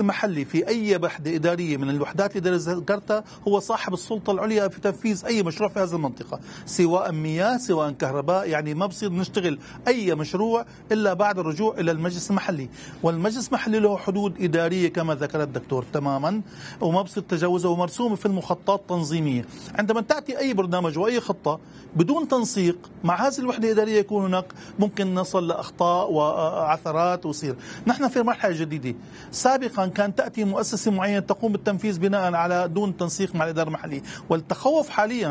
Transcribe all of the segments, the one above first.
المحلي في أي وحدة إدارية من الوحدات اللي ذكرتها هو صاحب السلطة العليا في تنفيذ أي مشروع في هذه المنطقة، سواء مياه سواء كهرباء. يعني ما بصير نشتغل أي مشروع إلا بعد الرجوع إلى المجلس المحلي، والمجلس المحلي له حدود إدارية كما ذكر الدكتور تماما، وما بصير تجاوزها، ومرسومة في المخططات التنظيمية. عندما تأتي أي برنامج وأي خطة بدون تنسيق مع هذه الوحدة الإدارية يكون هناك ممكن نصل لأخطاء وعثرات وصير. نحن في مرحلة جديدة. سابقا كان تأتي مؤسسة معينة تقوم بالتنفيذ بناء على دون تنسيق مع الإدارة المحلية، والتخوف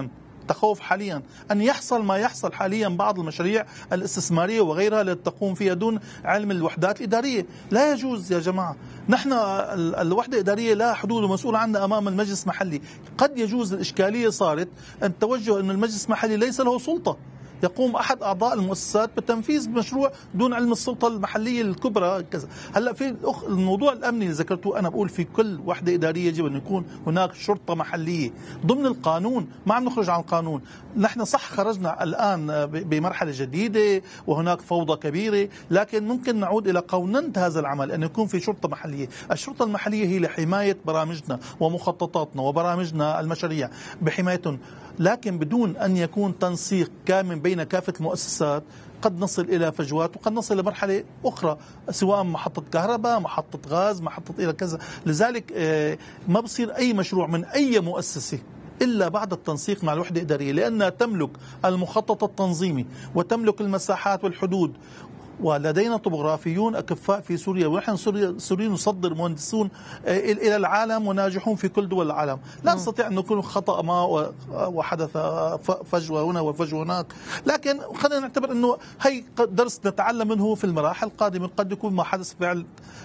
حاليا أن يحصل ما يحصل حاليا بعض المشاريع الاستثمارية وغيرها التي تقوم فيها دون علم الوحدات الإدارية. لا يجوز يا جماعة. نحن الوحدة الإدارية لها حدود ومسؤول عنها أمام المجلس المحلي. قد يجوز الإشكالية صارت أن توجه أن المجلس المحلي ليس له سلطة، يقوم أحد أعضاء المؤسسات بتنفيذ مشروع دون علم السلطة المحلية الكبرى كذا. هلا في الموضوع الأمني اللي ذكرته، أنا بقول في كل وحدة إدارية يجب أن يكون هناك شرطة محلية ضمن القانون، ما عم نخرج عن القانون. نحن صح خرجنا الآن بمرحلة جديدة وهناك فوضى كبيرة، لكن ممكن نعود إلى قوننة هذا العمل، أن يكون في شرطة محلية. الشرطة المحلية هي لحماية برامجنا ومخططاتنا وبرامجنا المشاريع بحمايتهم، لكن بدون أن يكون تنسيق كامل بين كافة المؤسسات قد نصل إلى فجوات، وقد نصل لمرحلة أخرى سواء محطة كهرباء، محطة غاز، محطة إلى كذا. لذلك ما بصير أي مشروع من أي مؤسسة إلا بعد التنسيق مع الوحدة الإدارية، لأنها تملك المخطط التنظيمي وتملك المساحات والحدود، ولدينا طبوغرافيون أكفاء في سوريا، ونحن سوريا نصدر مهندسون إلى العالم وناجحون في كل دول العالم. لا نستطيع أن نكون خطأ ما وحدث فجوة هنا وفجوة هناك، لكن خلينا نعتبر أنه هي درس نتعلم منه في المراحل القادمة. قد يكون ما حدث فعل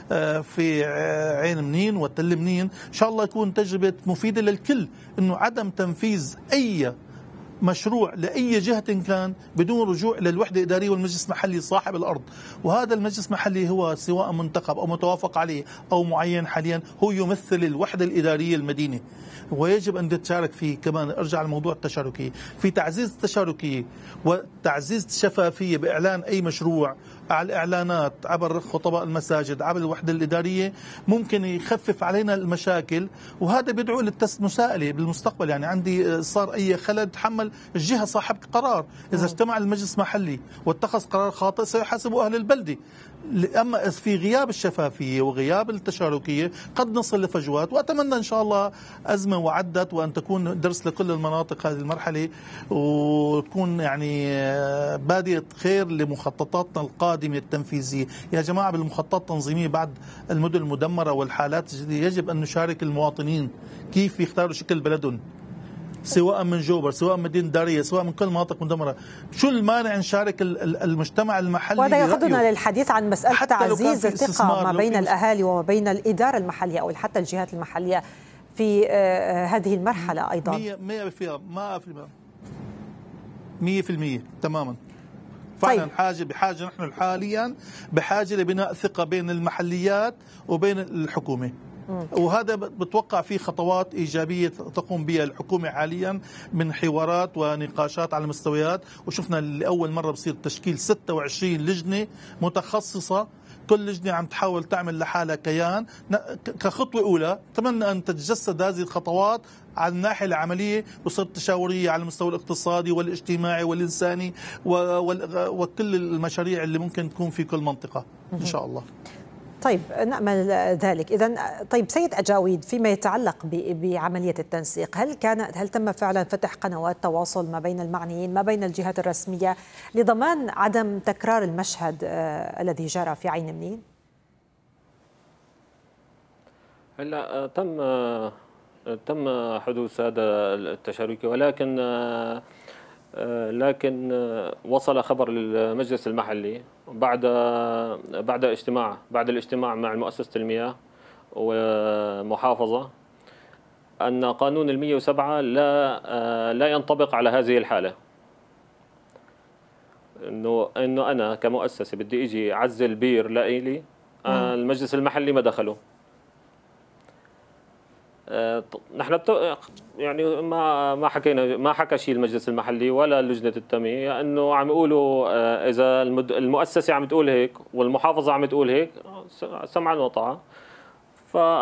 في عين منين وتل منين إن شاء الله يكون تجربة مفيدة للكل، أنه عدم تنفيذ أي مشروع لأي جهة كان بدون رجوع إلى الوحدة الإدارية والمجلس المحلي صاحب الأرض. وهذا المجلس المحلي هو سواء منتخب أو متوافق عليه أو معين حاليا، هو يمثل الوحدة الإدارية المدينة، ويجب أن تشارك فيه. كمان أرجع لموضوع التشاركية، في تعزيز التشاركية وتعزيز الشفافية بإعلان أي مشروع على الإعلانات عبر خطباء المساجد عبر الوحدة الإدارية، ممكن يخفف علينا المشاكل، وهذا بيدعو للمساءلة بالمستقبل. يعني عندي صار أي خلل تحمل الجهة صاحب القرار. إذا اجتمع المجلس المحلي واتخذ قرار خاطئ سيحاسبه أهل البلدة. أما في غياب الشفافية وغياب التشاركية قد نصل لفجوات، وأتمنى إن شاء الله أزمة وعدت وأن تكون درس لكل المناطق هذه المرحلة، وتكون يعني بادئة خير لمخططاتنا القادمة التنفيذية. يا جماعة بالمخططات التنظيمية بعد المدن المدمرة والحالات الجديدة يجب أن نشارك المواطنين كيف يختاروا شكل بلدهم، سواء من جوبر سواء من مدينة دارية سواء من كل مناطق مدمرة. شو المانع نشارك المجتمع المحلي؟ وهذا يأخذنا للحديث عن مسألة تعزيز الثقة ما بين الأهالي وما بين الإدارة المحلية أو حتى الجهات المحلية في هذه المرحلة أيضا. 100% تماما. فعلا بحاجة نحن حاليا بحاجة لبناء ثقة بين المحليات وبين الحكومة، وهذا بتوقع فيه خطوات إيجابية تقوم بها الحكومة حاليا من حوارات ونقاشات على المستويات. وشفنا لأول مرة بصير تشكيل 26 لجنة متخصصة، كل لجنة عم تحاول تعمل لحالها كيان كخطوة أولى. أتمنى أن تتجسد هذه الخطوات على الناحية العملية وصير تشاورية على المستوى الاقتصادي والاجتماعي والإنساني وكل المشاريع اللي ممكن تكون في كل منطقة إن شاء الله. طيب نأمل ذلك. إذن طيب سيد أجاويد، فيما يتعلق بعملية التنسيق، هل تم فعلا فتح قنوات تواصل ما بين المعنيين ما بين الجهات الرسمية لضمان عدم تكرار المشهد الذي جرى في عين منين؟ هلا تم حدوث هذا التشاركي، لكن وصل خبر للمجلس المحلي بعد الاجتماع مع مؤسسة المياه ومحافظة أن قانون 107 لا ينطبق على هذه الحالة. إنه أنا كمؤسسة بدي إجي أعزل بير لإلي، المجلس المحلي ما دخله. نحن يعني ما حكى شيء المجلس المحلي ولا لجنة التنمية، انه عم يقولوا اذا المؤسسة عم تقول هيك والمحافظة عم تقول هيك سمعا وطاعة.